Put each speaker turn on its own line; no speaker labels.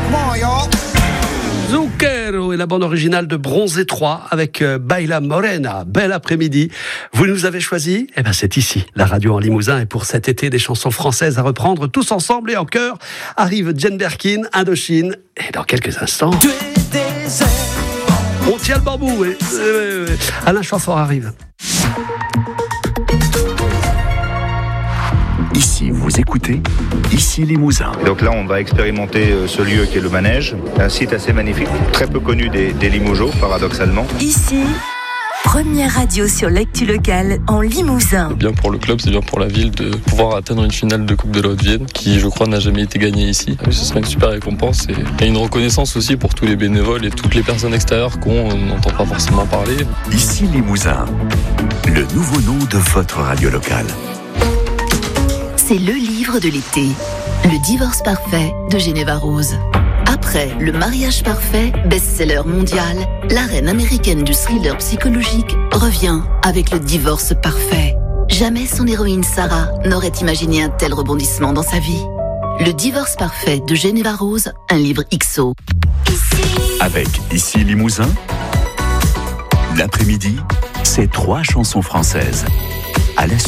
Zucchero et la bande originale de Bronzé 3 avec Baila Morena. Bel après-midi. Vous nous avez choisi? Eh ben, c'est ici, la radio en Limousin. Et pour cet été, des chansons françaises à reprendre tous ensemble et en chœur. Arrive Jane Birkin, Indochine. Et dans quelques instants, on tient le bambou. Oui. Alain Chamfort arrive.
Ici, vous écoutez, ici Limousin.
Et donc là, on va expérimenter ce lieu qui est le manège, un site assez magnifique, très peu connu des Limougeaux, paradoxalement.
Ici, première radio sur l'actu locale en Limousin.
C'est bien pour le club, c'est bien pour la ville de pouvoir atteindre une finale de Coupe de la Haute-Vienne, qui je crois n'a jamais été gagnée ici. Ce serait une super récompense et une reconnaissance aussi pour tous les bénévoles et toutes les personnes extérieures qu'on n'entend pas forcément parler.
Ici Limousin, le nouveau nom de votre radio locale.
C'est le livre de l'été, Le divorce parfait de Geneva Rose. Après Le mariage parfait, best-seller mondial, la reine américaine du thriller psychologique revient avec Le divorce parfait. Jamais son héroïne Sarah n'aurait imaginé un tel rebondissement dans sa vie. Le divorce parfait de Geneva Rose, un livre XO.
Avec Ici Limousin, l'après-midi, c'est 3 chansons françaises.